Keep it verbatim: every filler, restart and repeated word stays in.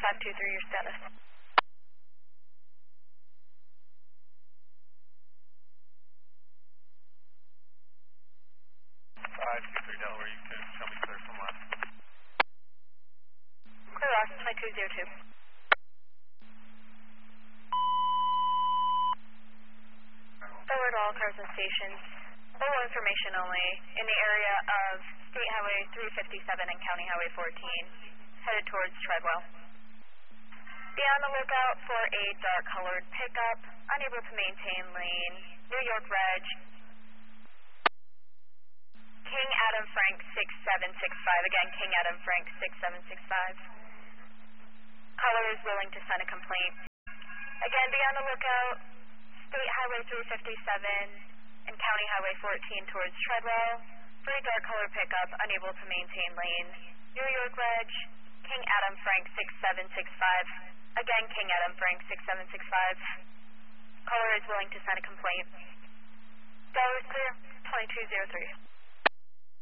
five two three, your status. five two three Delaware, you can show me clear from left. Clear left, two two zero two. Forward all cars and stations. Full information only. In the area of State Highway three fifty-seven and County Highway fourteen, headed towards Treadwell. Be on the lookout for a dark colored pickup, unable to maintain lane, New York Reg, King Adam Frank six seven six five, again King Adam Frank six seven six five. Caller is willing to send a complaint. Again, be on the lookout, State Highway three fifty-seven and County Highway fourteen towards Treadwell, for a dark colored pickup, unable to maintain lane, New York Reg, King Adam Frank six seven six five, again King Adam Frank six seven six five. Caller is willing to send a complaint. Delaware is clear, two two zero three.